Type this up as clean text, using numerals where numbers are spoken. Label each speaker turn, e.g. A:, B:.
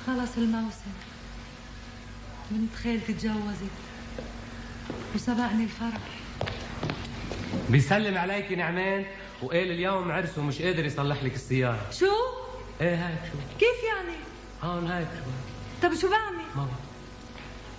A: خلص الموسم، بنت خالتي تجوزت وسبقني الفرح.
B: بيسلم عليك نعمان وقال اليوم عرسه ومش قادر يصلح لك السيارة.
A: شو؟
B: ايه هيك شو؟
A: كيف يعني؟
B: هون هيك شو؟
A: طب شو بعمل؟
B: ماما